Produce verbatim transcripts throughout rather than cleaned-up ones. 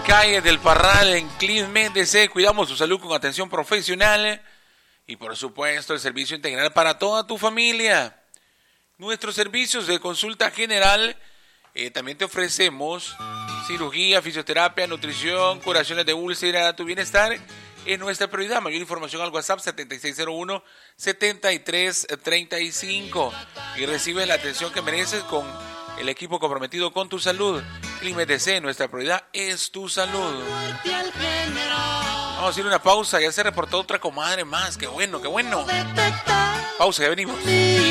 Calles del Parral en Clean D C. Cuidamos tu salud con atención profesional y por supuesto el servicio integral para toda tu familia. Nuestros servicios de consulta general, eh, también te ofrecemos cirugía, fisioterapia, nutrición, curaciones de úlcera. Tu bienestar es nuestra prioridad. Mayor información al WhatsApp setenta y seis cero uno, setenta y tres treinta y cinco y recibe la atención que mereces con el equipo comprometido con tu salud. Clima D C, nuestra prioridad es tu salud. Vamos a hacer una pausa, ya se reportó otra comadre más. Qué bueno, qué bueno. Pausa, ya venimos.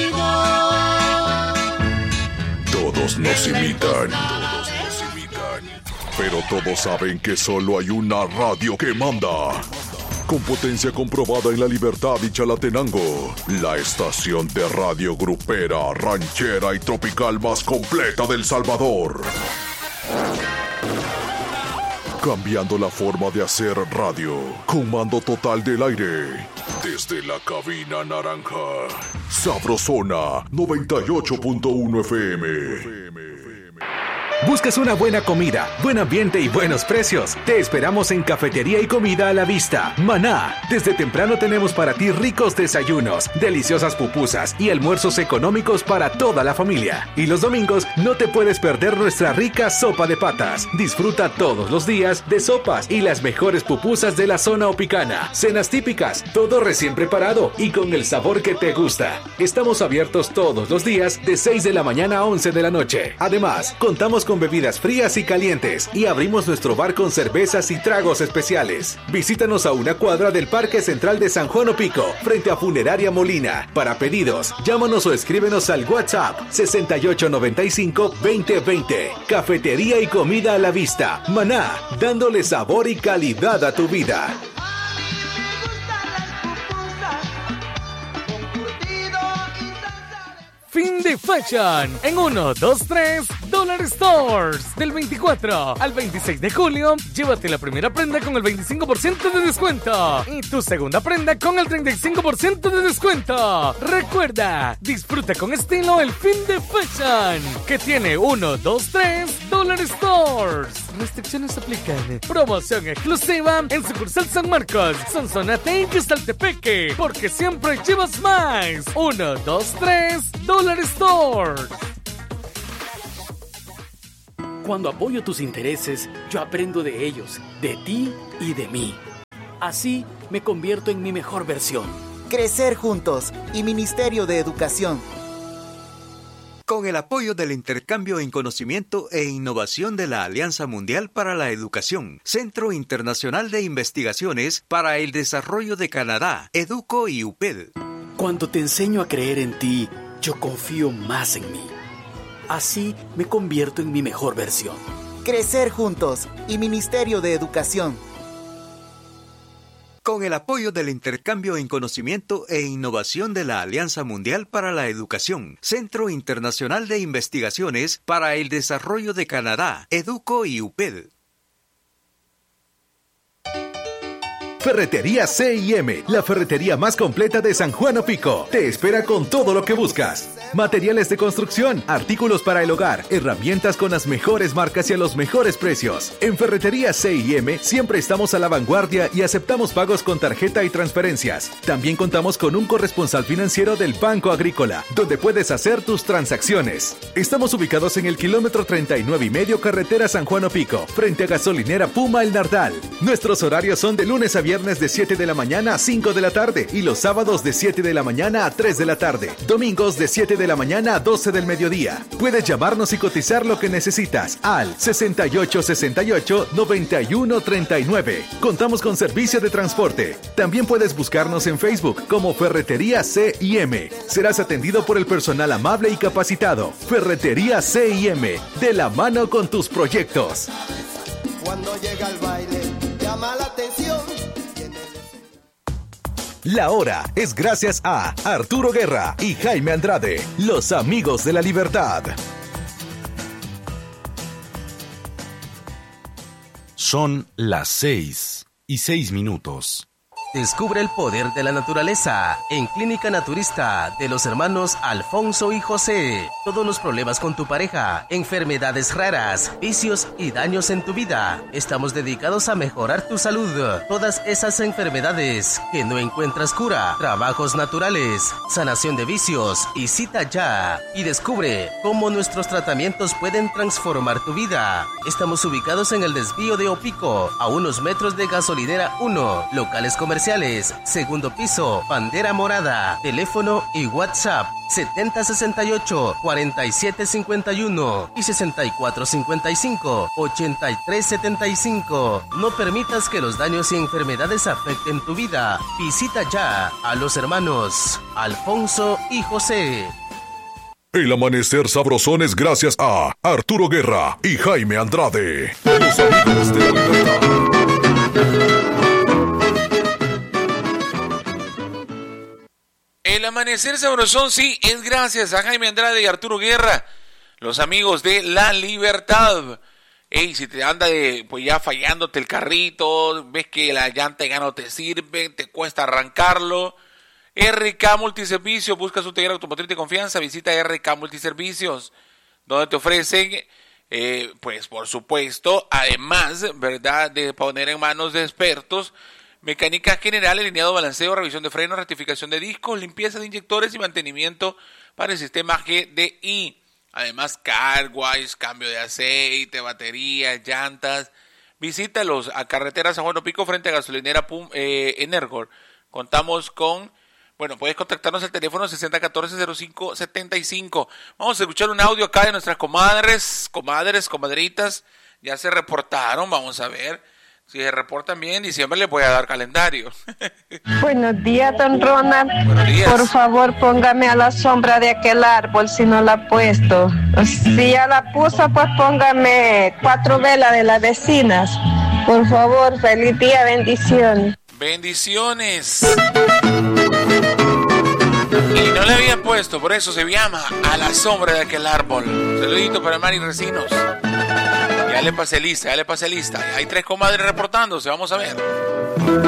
Todos nos imitan, todos nos imitan, pero todos saben que solo hay una radio que manda. Con potencia comprobada en La Libertad y Chalatenango, la estación de radio grupera, ranchera y tropical más completa del Salvador. Cambiando la forma de hacer radio, con mando total del aire. Desde la cabina naranja, Sabrosona noventa y ocho punto uno F M. ¿Buscas una buena comida, buen ambiente y buenos precios? Te esperamos en Cafetería y Comida a la Vista, Maná. Desde temprano tenemos para ti ricos desayunos, deliciosas pupusas y almuerzos económicos para toda la familia. Y los domingos no te puedes perder nuestra rica sopa de patas. Disfruta todos los días de sopas y las mejores pupusas de la zona opicana. Cenas típicas, todo recién preparado y con el sabor que te gusta. Estamos abiertos todos los días de seis de la mañana a once de la noche. Además, contamos con bebidas frías y calientes y abrimos nuestro bar con cervezas y tragos especiales. Visítanos a una cuadra del Parque Central de San Juan Opico, frente a Funeraria Molina. Para pedidos, llámanos o escríbenos al WhatsApp sesenta y ocho noventa y cinco veinte veinte. Cafetería y Comida a la Vista, Maná, dándole sabor y calidad a tu vida. Fin de Fashion en uno, dos, tres Dollar Stores. Del veinticuatro al veintiséis de julio, llévate la primera prenda con el veinticinco por ciento de descuento y tu segunda prenda con el treinta y cinco por ciento de descuento. Recuerda, disfruta con estilo el Fin de Fashion, que tiene uno, dos, tres Dollar Stores. Restricciones aplican. Promoción exclusiva en sucursal San Marcos, Sonsonate y Quezaltepeque, porque siempre llevas más. uno, dos, tres Dollar Stores. Cuando apoyo tus intereses, yo aprendo de ellos, de ti y de mí. Así me convierto en mi mejor versión. Crecer juntos y Ministerio de Educación. Con el apoyo del intercambio en conocimiento e innovación de la Alianza Mundial para la Educación, Centro Internacional de Investigaciones para el Desarrollo de Canadá, Educo y U P E D. Cuando te enseño a creer en ti, yo confío más en mí. Así me convierto en mi mejor versión. Crecer juntos y Ministerio de Educación. Con el apoyo del intercambio en conocimiento e innovación de la Alianza Mundial para la Educación, Centro Internacional de Investigaciones para el Desarrollo de Canadá, Educo y U P E D. Ferretería C y M, la ferretería más completa de San Juan Opico. Te espera con todo lo que buscas. Materiales de construcción, artículos para el hogar, herramientas con las mejores marcas y a los mejores precios. En Ferretería C y M siempre estamos a la vanguardia y aceptamos pagos con tarjeta y transferencias. También contamos con un corresponsal financiero del Banco Agrícola, donde puedes hacer tus transacciones. Estamos ubicados en el kilómetro treinta y nueve y medio carretera San Juan Opico, frente a gasolinera Puma El Nardal. Nuestros horarios son de lunes a viernes de siete de la mañana a cinco de la tarde y los sábados de siete de la mañana a tres de la tarde. Domingos de siete de la mañana a doce del mediodía. Puedes llamarnos y cotizar lo que necesitas al sesenta y ocho sesenta y ocho noventa y uno treinta y nueve. Contamos con servicio de transporte. También puedes buscarnos en Facebook como Ferretería C y M. Serás atendido por el personal amable y capacitado. Ferretería C y M, de la mano con tus proyectos. Cuando llega el baile, llama la atención. La hora es gracias a Arturo Guerra y Jaime Andrade, los amigos de la libertad. Son las seis y seis minutos. Descubre el poder de la naturaleza en Clínica Naturista de los hermanos Alfonso y José. Todos los problemas con tu pareja, enfermedades raras, vicios y daños en tu vida. Estamos dedicados a mejorar tu salud. Todas esas enfermedades que no encuentras cura, trabajos naturales, sanación de vicios y cita ya. Y descubre cómo nuestros tratamientos pueden transformar tu vida. Estamos ubicados en el desvío de Opico, a unos metros de Gasolinera uno, locales comerciales, segundo piso, bandera morada, teléfono y WhatsApp setenta sesenta y ocho, cuarenta y siete cincuenta y uno y sesenta y cuatro cincuenta y cinco, ochenta y tres setenta y cinco. No permitas que los daños y enfermedades afecten tu vida. Visita ya a los hermanos Alfonso y José. El amanecer sabrosón es gracias a Arturo Guerra y Jaime Andrade, los amigos de la libertad. El amanecer sabrosón, sí, es gracias a Jaime Andrade y Arturo Guerra, los amigos de La Libertad. Ey, si te anda de, pues ya fallándote el carrito, ves que la llanta ya no te sirve, te cuesta arrancarlo, R K Multiservicios, buscas un taller automotriz de confianza, visita R K Multiservicios, donde te ofrecen, eh, pues por supuesto, además, ¿verdad?, de poner en manos de expertos, mecánica general, alineado, balanceo, revisión de frenos, rectificación de discos, limpieza de inyectores y mantenimiento para el sistema G D I. Además, car wash, cambio de aceite, baterías, llantas. Visítalos a carretera San Juan Opico frente a gasolinera Pum, eh, Energor. Contamos con, bueno, puedes contactarnos al teléfono sesenta catorce cero cinco setenta y cinco. Vamos a escuchar un audio acá de nuestras comadres, comadres, comadritas. Ya se reportaron, vamos a ver. Si se reportan bien, diciembre les voy a dar calendario. Buenos días, don Ronald. Buenos días. Por favor, póngame a la sombra de aquel árbol si no la ha puesto. Si ya la puso, pues póngame cuatro velas de las vecinas. Por favor, feliz día, bendiciones. Bendiciones. Y no le habían puesto, por eso se llama A la sombra de aquel árbol. Saludito para Mari Recinos. Ya le pasé lista, ya le pasé lista. Hay tres comadres reportándose, vamos a ver.